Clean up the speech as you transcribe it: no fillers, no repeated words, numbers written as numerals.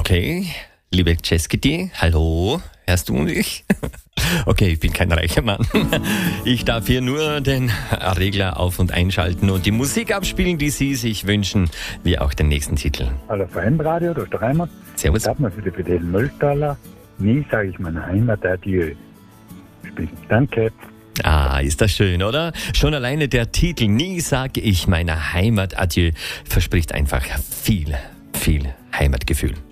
Okay, liebe Ceskiti, hallo, hörst du mich? Okay, ich bin kein reicher Mann. Ich darf hier nur den Regler auf- und einschalten und die Musik abspielen, die Sie sich wünschen, wie auch den nächsten Titel. Hallo FM-Radio, da ist der Heimat. Servus. Ich habe mir für den Mülltaler. Nie sage ich meiner Heimat Adieu. Danke. Ah, ist das schön, oder? Schon alleine der Titel, nie sage ich meiner Heimat Adieu, verspricht einfach viel, viel Heimatgefühl.